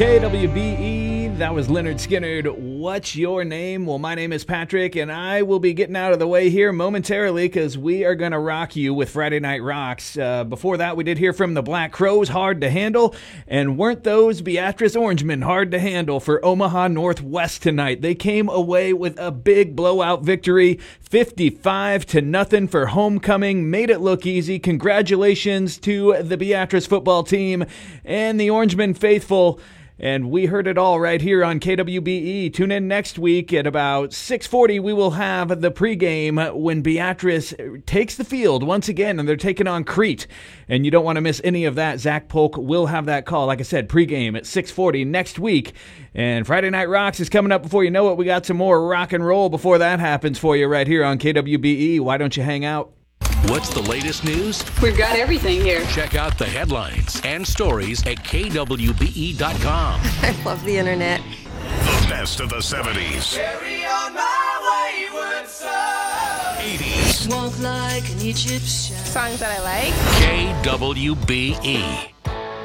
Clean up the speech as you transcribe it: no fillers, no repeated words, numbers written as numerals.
KWBE, that was Leonard Skinnard. What's your name? Well, my name is Patrick, and I will be getting out of the way here momentarily because we are going to rock you with Friday Night Rocks. Before that, we did hear from the Black Crowes, Hard to Handle, and weren't those Beatrice Orangemen hard to handle for Omaha Northwest tonight? They came away with a big blowout victory, 55-0 for homecoming, made it look easy. Congratulations to the Beatrice football team and the Orangemen faithful. And we heard it all right here on KWBE. Tune in next week at about 6:40. We will have the pregame when Beatrice takes the field once again, and they're taking on Crete. And you don't want to miss any of that. Zach Polk will have that call, like I said, pregame at 6:40 next week. And Friday Night Rocks is coming up before you know it. We got some more rock and roll before that happens for you right here on KWBE. Why don't you hang out? What's the latest news? We've got everything here. Check out the headlines and stories at kwbe.com. I love the internet. The best of the 70s. Carry on my wayward son. 80s. Walk like an Egyptian. Songs that I like. KWBE.